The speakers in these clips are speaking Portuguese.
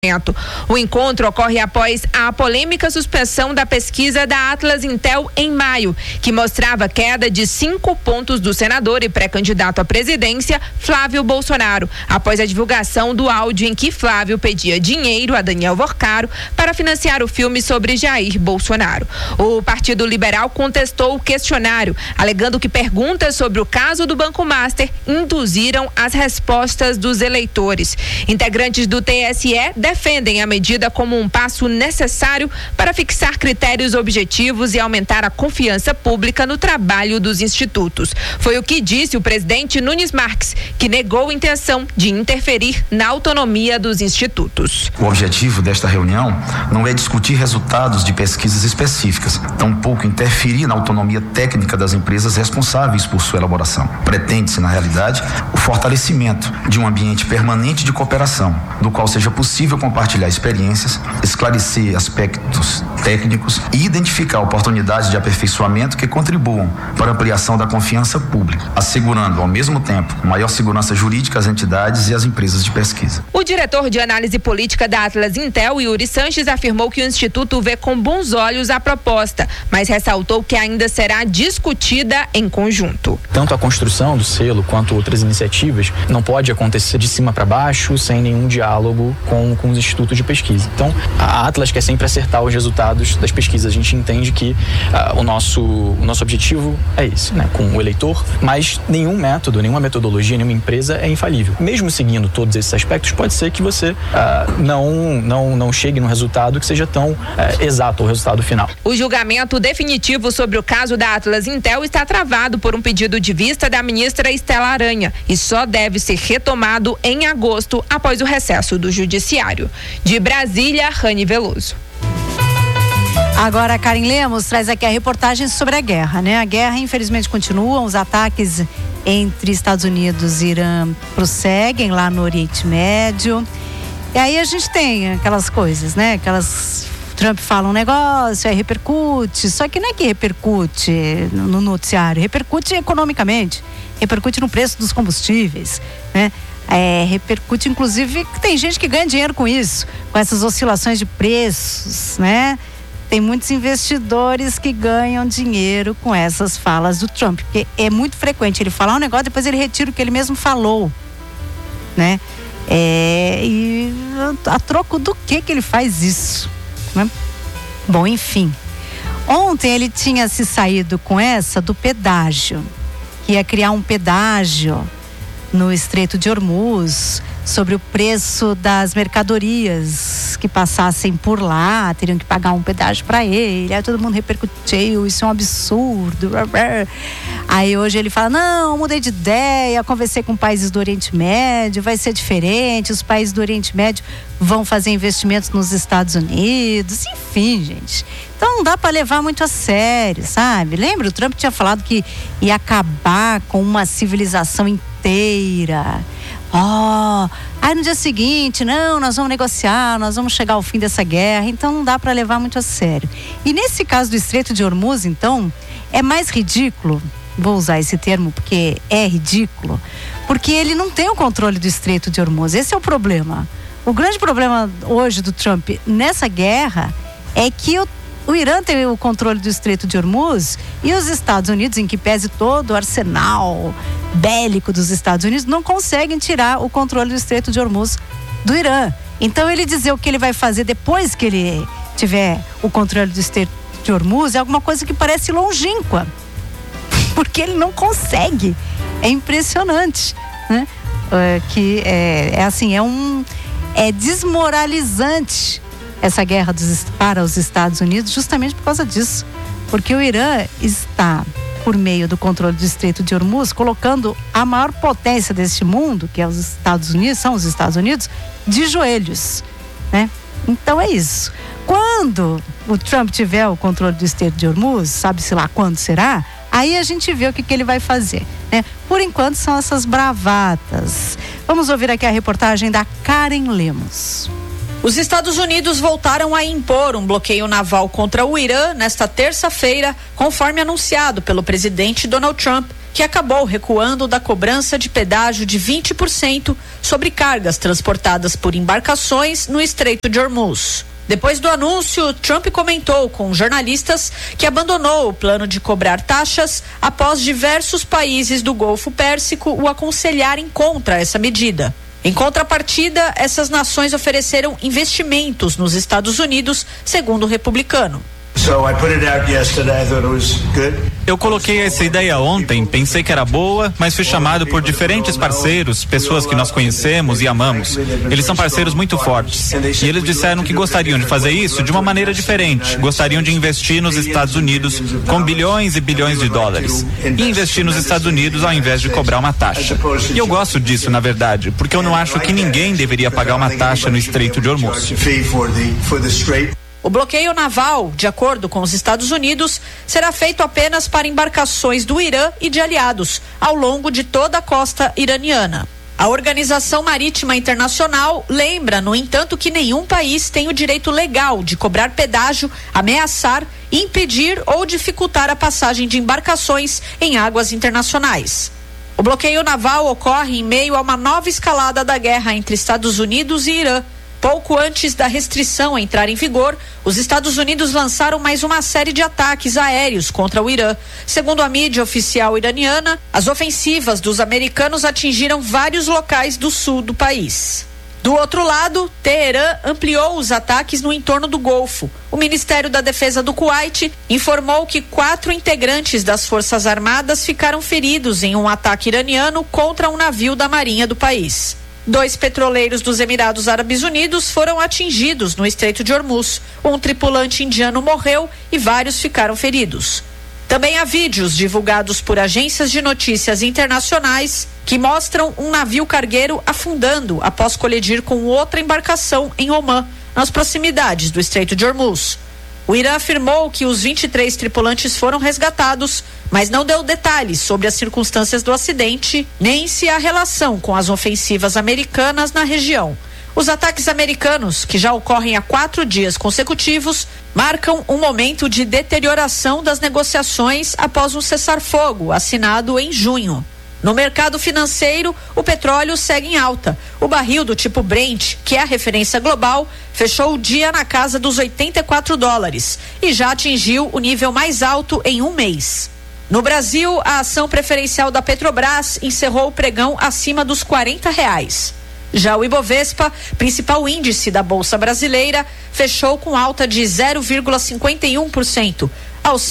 O encontro ocorre após a polêmica suspensão da pesquisa da Atlas Intel em maio, que mostrava queda de 5 pontos do senador e pré-candidato à presidência, Flávio Bolsonaro, após a divulgação do áudio em que Flávio pedia dinheiro a Daniel Vorcaro para financiar o filme sobre Jair Bolsonaro. O Partido Liberal contestou o questionário, alegando que perguntas sobre o caso do Banco Master induziram as respostas dos eleitores. Integrantes do TSE defendem a medida como um passo necessário para fixar critérios objetivos e aumentar a confiança pública no trabalho dos institutos. Foi o que disse o presidente Nunes Marques, que negou a intenção de interferir na autonomia dos institutos. O objetivo desta reunião não é discutir resultados de pesquisas específicas, tampouco interferir na autonomia técnica das empresas responsáveis por sua elaboração. Pretende-se, na realidade, o fortalecimento de um ambiente permanente de cooperação, do qual seja possível compartilhar experiências, esclarecer aspectos técnicos e identificar oportunidades de aperfeiçoamento que contribuam para a ampliação da confiança pública, assegurando, ao mesmo tempo, maior segurança jurídica às entidades e às empresas de pesquisa. O diretor de análise política da Atlas Intel, Yuri Sanches, afirmou que o Instituto vê com bons olhos a proposta, mas ressaltou que ainda será discutida em conjunto. Tanto a construção do selo quanto outras iniciativas não pode acontecer de cima para baixo, sem nenhum diálogo com os institutos de pesquisa. Então, a Atlas quer sempre acertar os resultados das pesquisas. A gente entende que o nosso objetivo é esse, né? Com o eleitor, mas nenhum método, nenhuma metodologia, nenhuma empresa é infalível. Mesmo seguindo todos esses aspectos, pode ser que você não chegue num resultado que seja tão exato o resultado final. O julgamento definitivo sobre o caso da Atlas Intel está travado por um pedido de vista da ministra Estela Aranha e só deve ser retomado em agosto, após o recesso do Judiciário. De Brasília, Rani Veloso. Agora a Karen Lemos traz aqui a reportagem sobre a guerra, né? A guerra, infelizmente, continua, os ataques entre Estados Unidos e Irã prosseguem lá no Oriente Médio. E aí a gente tem aquelas coisas, né? Trump fala um negócio, aí repercute, só que não é que repercute no noticiário, repercute economicamente, repercute no preço dos combustíveis, né? Repercute, inclusive, que tem gente que ganha dinheiro com isso, com essas oscilações de preços, né? Tem muitos investidores que ganham dinheiro com essas falas do Trump, porque é muito frequente ele falar um negócio, depois ele retira o que ele mesmo falou, né? E a troco do que ele faz isso, né? Bom, enfim, ontem ele tinha se saído com essa do pedágio, que ia criar um pedágio no Estreito de Hormuz, sobre o preço das mercadorias que passassem por lá, teriam que pagar um pedágio para ele. Aí todo mundo repercutiu, isso é um absurdo. Aí hoje ele fala, não, mudei de ideia, conversei com países do Oriente Médio, vai ser diferente, os países do Oriente Médio vão fazer investimentos nos Estados Unidos, enfim, gente. Então não dá para levar muito a sério, sabe? Lembra? O Trump tinha falado que ia acabar com uma civilização inteira. Aí no dia seguinte, não, nós vamos negociar, nós vamos chegar ao fim dessa guerra, então não dá para levar muito a sério. E nesse caso do Estreito de Hormuz, então, é mais ridículo, vou usar esse termo porque é ridículo, porque ele não tem o controle do Estreito de Hormuz, esse é o problema. O grande problema hoje do Trump nessa guerra é que o Irã tem o controle do Estreito de Hormuz e os Estados Unidos, em que pese todo o arsenal bélico dos Estados Unidos, não conseguem tirar o controle do Estreito de Hormuz do Irã. Então ele dizer o que ele vai fazer depois que ele tiver o controle do Estreito de Hormuz é alguma coisa que parece longínqua, porque ele não consegue. É impressionante, né? É desmoralizante essa guerra para os Estados Unidos, justamente por causa disso, porque o Irã está, por meio do controle do Estreito de Hormuz, colocando a maior potência deste mundo, que é os Estados Unidos, de joelhos, né? Então é isso. Quando o Trump tiver o controle do Estreito de Hormuz, sabe-se lá quando será, aí a gente vê o que ele vai fazer, né? Por enquanto são essas bravatas. Vamos ouvir aqui a reportagem da Karen Lemos. Os Estados Unidos voltaram a impor um bloqueio naval contra o Irã nesta terça-feira, conforme anunciado pelo presidente Donald Trump, que acabou recuando da cobrança de pedágio de 20% sobre cargas transportadas por embarcações no Estreito de Hormuz. Depois do anúncio, Trump comentou com jornalistas que abandonou o plano de cobrar taxas após diversos países do Golfo Pérsico o aconselharem contra essa medida. Em contrapartida, essas nações ofereceram investimentos nos Estados Unidos, segundo o republicano. Eu coloquei essa ideia ontem, pensei que era boa, mas fui chamado por diferentes parceiros, pessoas que nós conhecemos e amamos. Eles são parceiros muito fortes. E eles disseram que gostariam de fazer isso de uma maneira diferente. Gostariam de investir nos Estados Unidos com bilhões e bilhões de dólares. E investir nos Estados Unidos ao invés de cobrar uma taxa. E eu gosto disso, na verdade, porque eu não acho que ninguém deveria pagar uma taxa no Estreito de Hormuz. O bloqueio naval, de acordo com os Estados Unidos, será feito apenas para embarcações do Irã e de aliados, ao longo de toda a costa iraniana. A Organização Marítima Internacional lembra, no entanto, que nenhum país tem o direito legal de cobrar pedágio, ameaçar, impedir ou dificultar a passagem de embarcações em águas internacionais. O bloqueio naval ocorre em meio a uma nova escalada da guerra entre Estados Unidos e Irã. Pouco antes da restrição entrar em vigor, os Estados Unidos lançaram mais uma série de ataques aéreos contra o Irã. Segundo a mídia oficial iraniana, as ofensivas dos americanos atingiram vários locais do sul do país. Do outro lado, Teherã ampliou os ataques no entorno do Golfo. O Ministério da Defesa do Kuwait informou que 4 integrantes das Forças Armadas ficaram feridos em um ataque iraniano contra um navio da Marinha do país. 2 petroleiros dos Emirados Árabes Unidos foram atingidos no Estreito de Hormuz. Um tripulante indiano morreu e vários ficaram feridos. Também há vídeos divulgados por agências de notícias internacionais que mostram um navio cargueiro afundando após colidir com outra embarcação em Omã, nas proximidades do Estreito de Hormuz. O Irã afirmou que os 23 tripulantes foram resgatados, mas não deu detalhes sobre as circunstâncias do acidente, nem se há relação com as ofensivas americanas na região. Os ataques americanos, que já ocorrem há 4 dias consecutivos, marcam um momento de deterioração das negociações após um cessar-fogo assinado em junho. No mercado financeiro, o petróleo segue em alta. O barril do tipo Brent, que é a referência global, fechou o dia na casa dos $84 e já atingiu o nível mais alto em um mês. No Brasil, a ação preferencial da Petrobras encerrou o pregão acima dos R$40. Já o Ibovespa, principal índice da Bolsa Brasileira, fechou com alta de 0,51% aos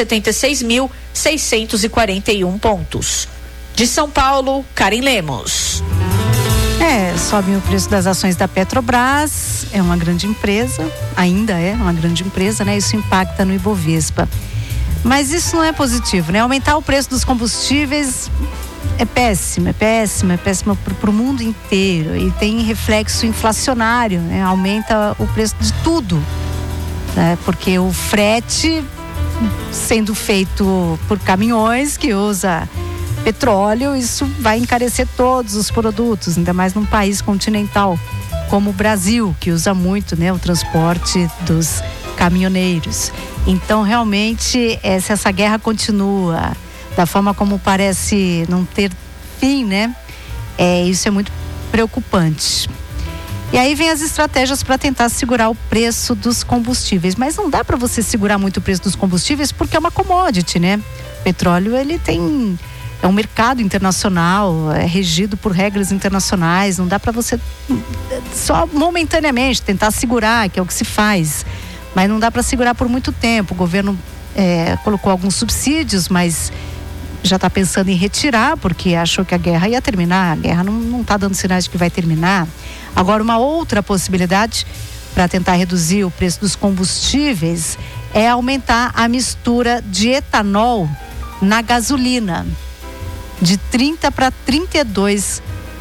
176.641 pontos. De São Paulo, Karen Lemos. Sobe o preço das ações da Petrobras, é uma grande empresa, ainda é uma grande empresa, né? Isso impacta no Ibovespa. Mas isso não é positivo, né? Aumentar o preço dos combustíveis é péssimo para o mundo inteiro e tem reflexo inflacionário, né? Aumenta o preço de tudo, né? Porque o frete sendo feito por caminhões que usa petróleo, isso vai encarecer todos os produtos, ainda mais num país continental como o Brasil, que usa muito, né, o transporte dos caminhoneiros. Então, realmente, se essa guerra continua da forma como parece não ter fim, né, isso é muito preocupante. E aí vem as estratégias para tentar segurar o preço dos combustíveis, mas não dá para você segurar muito o preço dos combustíveis porque é uma commodity, né? O petróleo, ele é um mercado internacional, é regido por regras internacionais, não dá para você só momentaneamente tentar segurar, que é o que se faz, mas não dá para segurar por muito tempo. O governo colocou alguns subsídios, mas já está pensando em retirar, porque achou que a guerra ia terminar. A guerra não está dando sinais de que vai terminar. Agora, uma outra possibilidade para tentar reduzir o preço dos combustíveis é aumentar a mistura de etanol na gasolina, de 30% para 32%.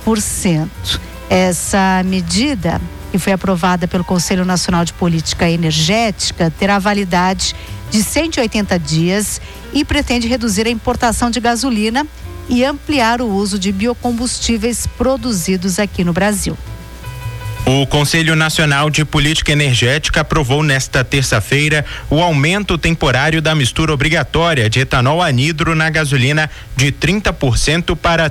Essa medida, que foi aprovada pelo Conselho Nacional de Política Energética, terá validade de 180 dias e pretende reduzir a importação de gasolina e ampliar o uso de biocombustíveis produzidos aqui no Brasil. O Conselho Nacional de Política Energética aprovou nesta terça-feira o aumento temporário da mistura obrigatória de etanol anidro na gasolina de 30% para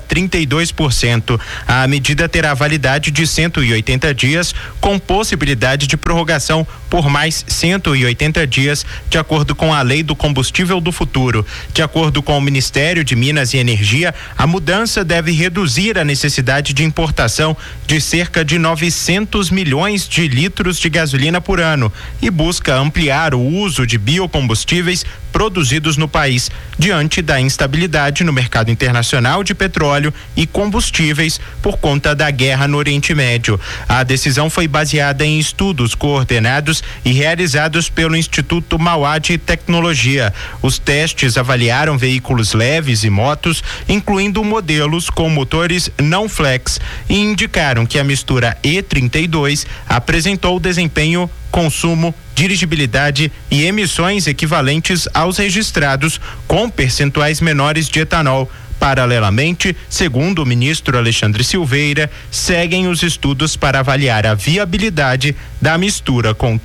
32%. A medida terá validade de 180 dias, com possibilidade de prorrogação por mais 180 dias, de acordo com a Lei do Combustível do Futuro. De acordo com o Ministério de Minas e Energia, a mudança deve reduzir a necessidade de importação de cerca de 900 milhões de litros de gasolina por ano e busca ampliar o uso de biocombustíveis produzidos no país, diante da instabilidade no mercado internacional de petróleo e combustíveis por conta da guerra no Oriente Médio. A decisão foi baseada em estudos coordenados e realizados pelo Instituto Mauá de Tecnologia. Os testes avaliaram veículos leves e motos, incluindo modelos com motores não flex, e indicaram que a mistura E32 apresentou desempenho, consumo, dirigibilidade e emissões equivalentes aos registrados, com percentuais menores de etanol. Paralelamente, segundo o ministro Alexandre Silveira, seguem os estudos para avaliar a viabilidade da mistura com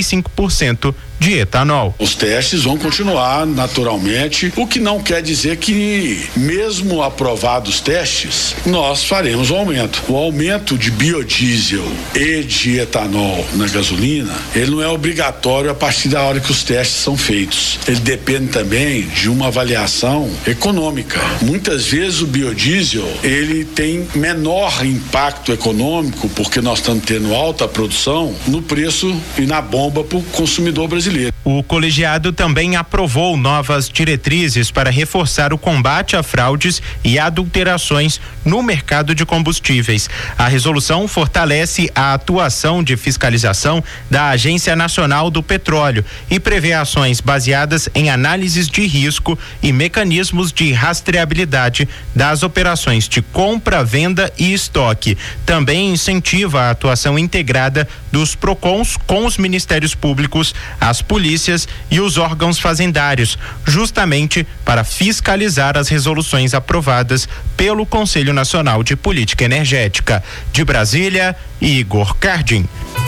35% de etanol. Os testes vão continuar naturalmente, o que não quer dizer que, mesmo aprovados os testes, nós faremos o aumento. O aumento de biodiesel e de etanol na gasolina, ele não é obrigatório a partir da hora que os testes são feitos. Ele depende também de uma avaliação econômica. Muitas vezes o biodiesel, ele tem menor impacto econômico, porque nós estamos tendo alta produção no preço e na bomba para o consumidor brasileiro. O colegiado também aprovou novas diretrizes para reforçar o combate a fraudes e adulterações no mercado de combustíveis. A resolução fortalece a atuação de fiscalização da Agência Nacional do Petróleo e prevê ações baseadas em análises de risco e mecanismos de rastreabilidade das operações de compra, venda e estoque. Também incentiva a atuação integrada dos PROCONs com os ministérios públicos, as polícias e os órgãos fazendários, justamente para fiscalizar as resoluções aprovadas pelo Conselho Nacional de Política Energética. De Brasília, Igor Cardim.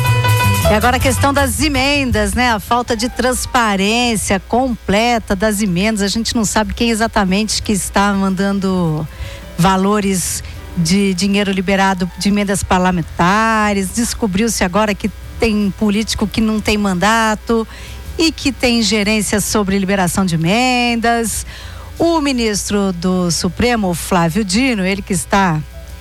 E agora a questão das emendas, né? A falta de transparência completa das emendas. A gente não sabe quem exatamente que está mandando valores de dinheiro liberado de emendas parlamentares. Descobriu-se agora que tem político que não tem mandato e que tem ingerência sobre liberação de emendas. O ministro do Supremo, Flávio Dino, ele que está,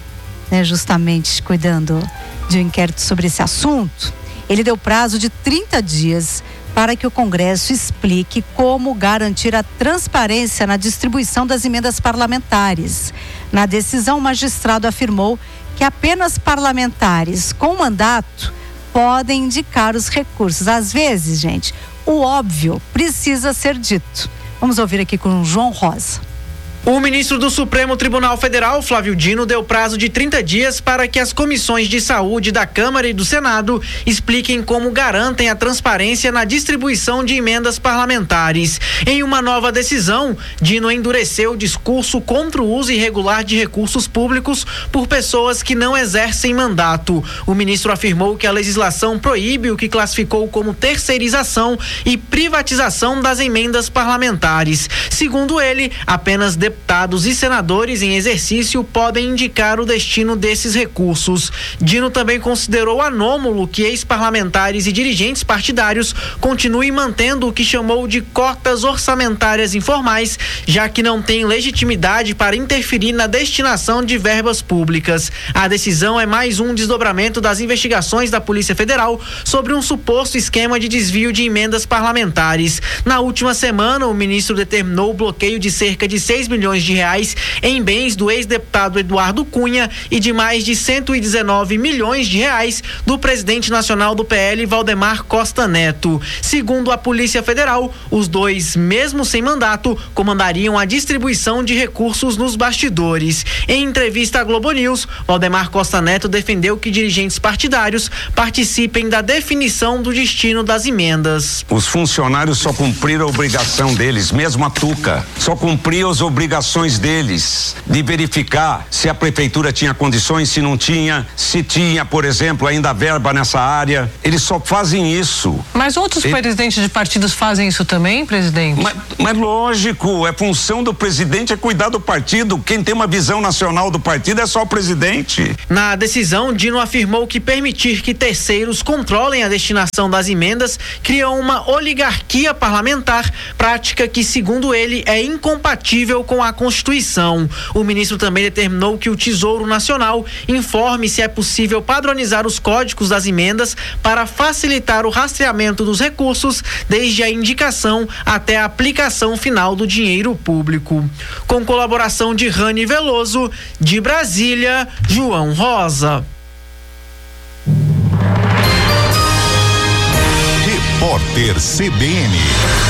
né, justamente cuidando de um inquérito sobre esse assunto, ele deu prazo de 30 dias para que o Congresso explique como garantir a transparência na distribuição das emendas parlamentares. Na decisão, o magistrado afirmou que apenas parlamentares com mandato podem indicar os recursos. Às vezes, gente, o óbvio precisa ser dito. Vamos ouvir aqui com o João Rosa. O ministro do Supremo Tribunal Federal, Flávio Dino, deu prazo de 30 dias para que as comissões de saúde da Câmara e do Senado expliquem como garantem a transparência na distribuição de emendas parlamentares. Em uma nova decisão, Dino endureceu o discurso contra o uso irregular de recursos públicos por pessoas que não exercem mandato. O ministro afirmou que a legislação proíbe o que classificou como terceirização e privatização das emendas parlamentares. Segundo ele, apenas deputados e senadores em exercício podem indicar o destino desses recursos. Dino também considerou anômalo que ex-parlamentares e dirigentes partidários continuem mantendo o que chamou de cotas orçamentárias informais, já que não tem legitimidade para interferir na destinação de verbas públicas. A decisão é mais um desdobramento das investigações da Polícia Federal sobre um suposto esquema de desvio de emendas parlamentares. Na última semana, o ministro determinou o bloqueio de cerca de 6 milhões de reais em bens do ex-deputado Eduardo Cunha e de mais de 119 milhões de reais do presidente nacional do PL, Valdemar Costa Neto. Segundo a Polícia Federal, os dois, mesmo sem mandato, comandariam a distribuição de recursos nos bastidores. Em entrevista à Globo News, Valdemar Costa Neto defendeu que dirigentes partidários participem da definição do destino das emendas. Os funcionários só cumpriram a obrigação deles, mesmo a Tuca, só cumpriu as obrigações obrigações deles de verificar se a prefeitura tinha condições, se não tinha, se tinha, por exemplo, ainda verba nessa área. Eles só fazem isso. Mas outros presidentes de partidos fazem isso também, presidente? Mas lógico, é função do presidente é cuidar do partido. Quem tem uma visão nacional do partido é só o presidente. Na decisão, Dino afirmou que permitir que terceiros controlem a destinação das emendas cria uma oligarquia parlamentar, prática que, segundo ele, é incompatível com a Constituição. O ministro também determinou que o Tesouro Nacional informe se é possível padronizar os códigos das emendas para facilitar o rastreamento dos recursos, desde a indicação até a aplicação final do dinheiro público. Com colaboração de Rani Veloso, de Brasília, João Rosa. Repórter CBN.